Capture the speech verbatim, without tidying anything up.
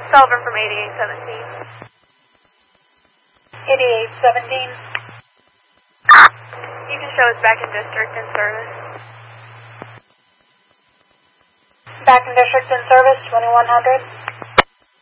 Sullivan from eighty-eight seventeen. eighty-eight seventeen. You can show us back in district in service. Back in district in service, twenty-one hundred.